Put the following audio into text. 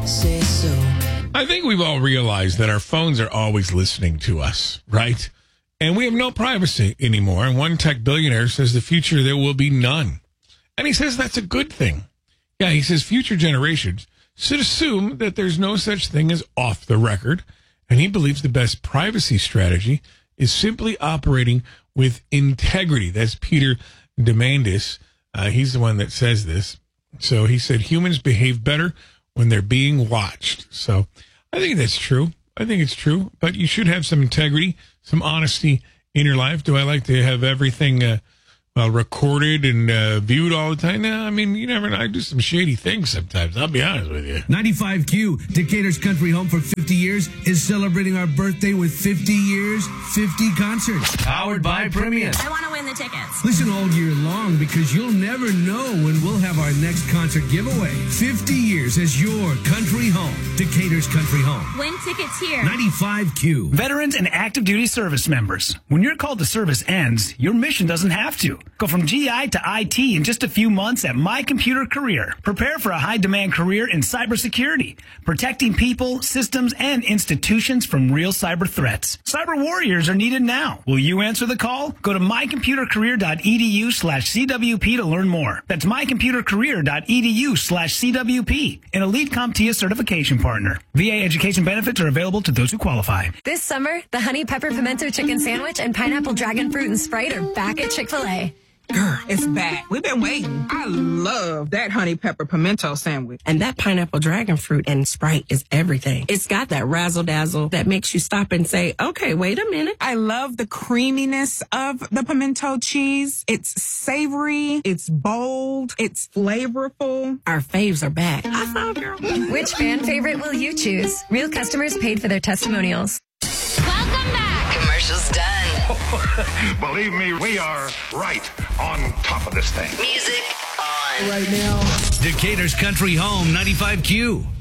say so. I think we've all realized that our phones are always listening to us, right? And we have no privacy anymore. And one tech billionaire says the future there will be none. And he says that's a good thing. Yeah, he says future generations should assume that there's no such thing as off the record. And he believes the best privacy strategy is simply operating with integrity. That's Peter Diamandis. He's the one that says this. So he said humans behave better when they're being watched. So I think that's true. I think it's true. But you should have some integrity, some honesty in your life. Do I like to have everything recorded and viewed all the time? No, I mean, you never know. I do some shady things sometimes. I'll be honest with you. 95Q, Decatur's Country Home for 50 years, is celebrating our birthday with 50 years, 50 concerts. Powered by Premium. I want to win the tickets. Listen all year long because you'll never know when we'll have our next concert giveaway. 50 years as your country home. Decatur's Country Home. Win tickets here. 95Q. Veterans and active duty service members. When your call to service ends, your mission doesn't have to. Go from GI to IT in just a few months at My Computer Career. Prepare for a high-demand career in cybersecurity, protecting people, systems, and institutions from real cyber threats. Cyber warriors are needed now. Will you answer the call? Go to mycomputercareer.edu/CWP to learn more. That's mycomputercareer.edu/CWP, an elite CompTIA certification partner. VA education benefits are available to those who qualify. This summer, the Honey Pepper Pimento Chicken Sandwich and Pineapple Dragon Fruit and Sprite are back at Chick-fil-A. Girl, it's back. We've been waiting. I love that honey pepper pimento sandwich. And that pineapple dragon fruit and Sprite is everything. It's got that razzle dazzle that makes you stop and say, okay, wait a minute. I love the creaminess of the pimento cheese. It's savory. It's bold. It's flavorful. Our faves are back. I saw, girl. Which fan favorite will you choose? Real customers paid for their testimonials. Welcome back. Commercial's done. Believe me, we are right on top of this thing. Music on. Right now, Decatur's Country Home, 95Q.